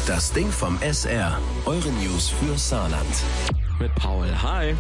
Das Ding vom SR. Eure News für Saarland. Mit Paul. Hi.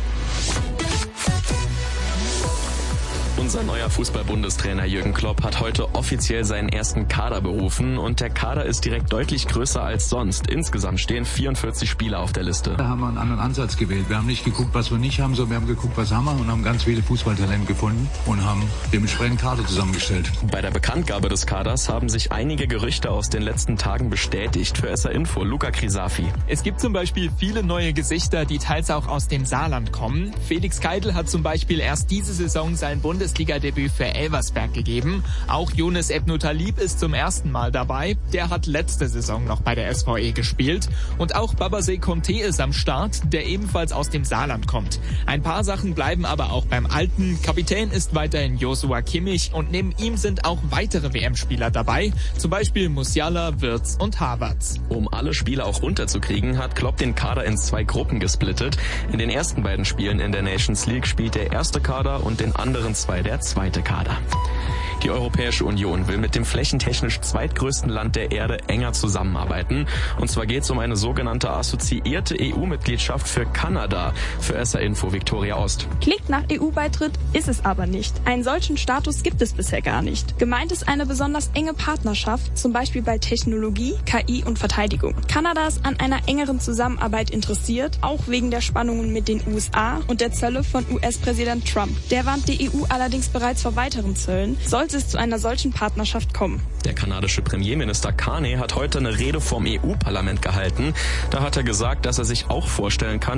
Unser neuer Fußball-Bundestrainer Jürgen Klopp hat heute offiziell seinen ersten Kader berufen und der Kader ist direkt deutlich größer als sonst. Insgesamt stehen 44 Spieler auf der Liste. Da haben wir einen anderen Ansatz gewählt. Wir haben nicht geguckt, was wir nicht haben, sondern wir haben geguckt, was haben wir und haben ganz viele Fußballtalente gefunden und haben dementsprechend Kader zusammengestellt. Bei der Bekanntgabe des Kaders haben sich einige Gerüchte aus den letzten Tagen bestätigt. Für SR Info, Luca Krisafi. Es gibt zum Beispiel viele neue Gesichter, die teils auch aus dem Saarland kommen. Felix Keidl hat zum Beispiel erst diese Saison sein Bundesliga-Debüt für Elversberg gegeben. Auch Younes Ebnou-Talib ist zum ersten Mal dabei. Der hat letzte Saison noch bei der SVE gespielt. Und auch Babasé Conté ist am Start, der ebenfalls aus dem Saarland kommt. Ein paar Sachen bleiben aber auch beim Alten. Kapitän ist weiterhin Joshua Kimmich und neben ihm sind auch weitere WM-Spieler dabei. Zum Beispiel Musiala, Wirtz und Havertz. Um alle Spieler auch unterzukriegen, hat Klopp den Kader in 2 Gruppen gesplittet. In den ersten beiden Spielen in der Nations League spielt der erste Kader und den anderen 2 der zweite Kader. Die Europäische Union will mit dem flächentechnisch zweitgrößten Land der Erde enger zusammenarbeiten. Und zwar geht es um eine sogenannte assoziierte EU-Mitgliedschaft für Kanada. Für SR Info, Viktoria Ost. Klingt nach EU-Beitritt, ist es aber nicht. Einen solchen Status gibt es bisher gar nicht. Gemeint ist eine besonders enge Partnerschaft, zum Beispiel bei Technologie, KI und Verteidigung. Kanada ist an einer engeren Zusammenarbeit interessiert, auch wegen der Spannungen mit den USA und der Zölle von US-Präsident Trump. Der warnt die EU allerdings bereits vor weiteren Zöllen, sollte es zu einer solchen Partnerschaft kommen. Der kanadische Premierminister Carney hat heute eine Rede vorm EU-Parlament gehalten. Da hat er gesagt, dass er sich auch vorstellen kann,